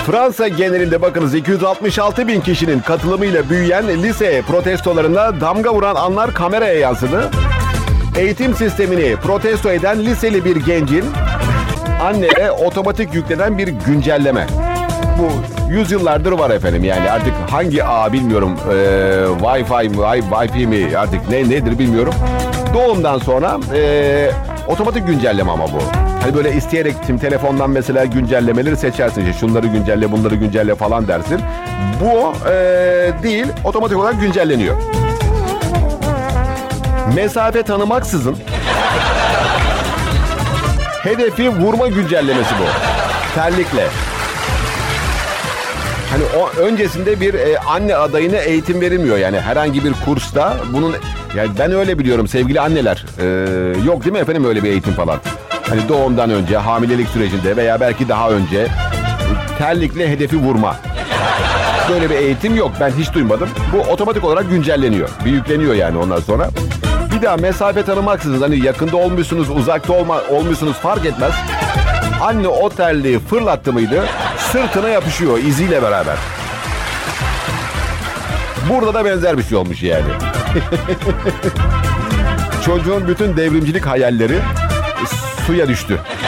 Fransa genelinde bakınız 266 bin kişinin katılımıyla büyüyen lise protestolarında damga vuran anlar kameraya yansıdı. Eğitim sistemini protesto eden liseli bir gencin anneye otomatik yüklenen bir güncelleme. Bu yüzyıllardır var efendim, yani artık hangi ağ bilmiyorum, Wi-Fi mi artık nedir bilmiyorum. Doğumdan sonra otomatik güncelleme ama bu. Hani böyle isteyerek telefondan mesela güncellemeleri seçersin. İşte şunları güncelle, bunları güncelle falan dersin. Bu değil, otomatik olarak güncelleniyor. Mesafe tanımaksızın hedefi vurma güncellemesi bu. Terlikle. Hani o öncesinde bir anne adayına eğitim verilmiyor, yani herhangi bir kursta bunun, yani ben öyle biliyorum sevgili anneler, yok değil mi efendim öyle bir eğitim falan. Hani doğumdan önce, hamilelik sürecinde veya belki daha önce terlikle hedefi vurma. Böyle bir eğitim yok, ben hiç duymadım. Bu otomatik olarak güncelleniyor, bir yükleniyor yani ondan sonra. Bir daha mesafe tanımaksızın, hani yakında olmuşsunuz, uzakta olmuşsunuz fark etmez. Anne o terliği fırlattı mıydı sırtına yapışıyor iziyle beraber. Burada da benzer bir şey olmuş yani. Çocuğun bütün devrimcilik hayalleri suya düştü.